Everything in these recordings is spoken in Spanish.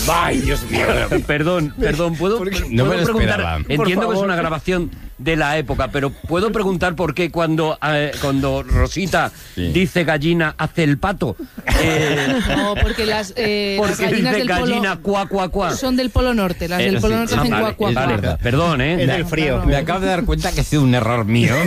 Ay, Dios mío. Perdón, ¿puedo No me lo preguntar? esperaba. Entiendo que es una grabación de la época, pero ¿puedo preguntar por qué cuando Rosita dice gallina hace el pato? No, porque las gallinas dice del gallina polo cuá, cuá, cuá. son del Polo Norte. Las del Polo Norte hacen vale, cuá, cuá, vale, cuá. verdad. Perdón, Es del frío. Me acabo de dar cuenta que ha sido un error mío.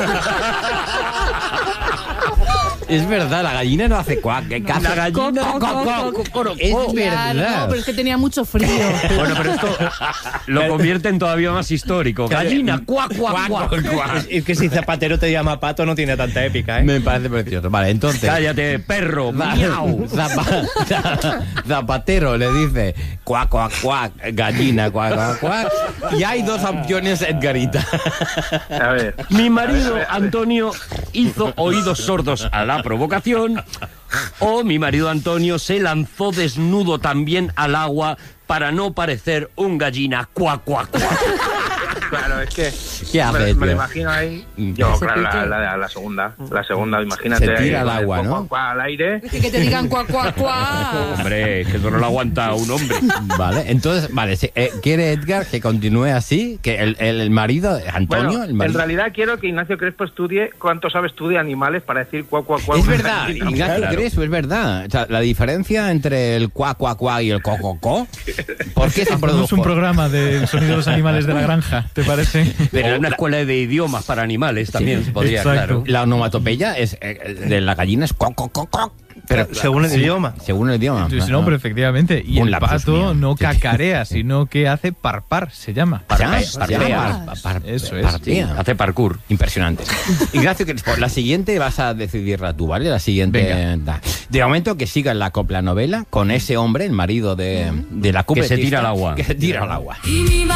Es verdad, la gallina no hace cuac. La gallina Es Claro, verdad. no, pero es que tenía mucho frío. Bueno, pero esto lo convierte en todavía más histórico. Gallina, cuá, cuá, cuá. Es que si Zapatero te llama pato no tiene tanta épica, ¿eh? Me parece precioso. Vale, entonces... Cállate, perro, miau. Zapatero le dice cuac, cuac, cuac, gallina, cuac, cuac, cuac. Y hay dos opciones, Edgarita. A ver. Mi marido Antonio hizo oídos sordos a la provocación, o mi marido Antonio se lanzó desnudo también al agua para no parecer un gallina cuá, cuá, cuá. Claro, es que ¿Qué hace, me lo tío? imagino ahí. Yo, claro, la segunda. La segunda, imagínate. Se tira ahí, al agua, ¿no? cuá, cuá, al aire. Es que te digan cuá, cuá, cuá. Hombre, que eso no lo aguanta un hombre. Vale, entonces, vale, quiere Edgar que continúe así, que el marido, Antonio, Bueno, el marido... en realidad quiero que Ignacio Crespo estudie cuánto sabe estudiar animales para decir cuá, cuá, cuá. Es verdad, Gallina. Ignacio Claro. Crespo, es verdad. O sea, la diferencia entre el cuá, cuá, cuá y el co, co, co, ¿por qué se Hacemos produjo? un programa del sonido de los animales de la granja, ¿te parece? Pero una escuela de idiomas para animales también se podría, exacto. claro. La onomatopeya es, de la gallina es co, co, co, co. Pero Según el idioma. según el idioma. Sí, no, pero efectivamente. Y Un el lapsus pato mío. no Sí. cacarea, sino que hace parpar, se llama. Parpea, Eso es. parpea. Hace parkour. Impresionante. Ignacio Crespo, la siguiente vas a decidirla tú, ¿vale? La siguiente. Venga. De momento que siga la copla novela con ese hombre, el marido de la Que se cubetista, tira al agua. Que se tira al agua. Y mi